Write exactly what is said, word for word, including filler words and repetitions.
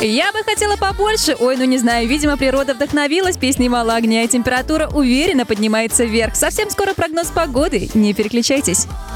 Я бы хотела побольше. Ой, ну не знаю, видимо, природа вдохновилась песней «Мало огня», и температура уверенно поднимается вверх. Совсем скоро прогноз погоды. Не переключайтесь.